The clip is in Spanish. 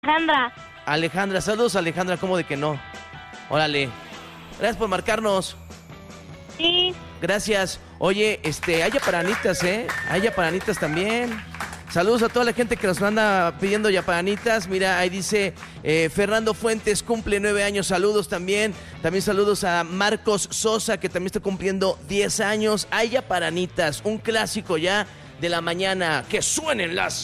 Alejandra. Alejandra, saludos Alejandra, ¿cómo de que no? Órale. Gracias por marcarnos. Sí. Gracias. Oye, hay yaparanitas, ¿eh? Hay yaparanitas también. Saludos a toda la gente que nos anda pidiendo yaparanitas. Mira, ahí dice Fernando Fuentes, cumple 9 años. Saludos también. También saludos a Marcos Sosa, que también está cumpliendo 10 años. Hay yaparanitas, un clásico ya de la mañana. Que suenen las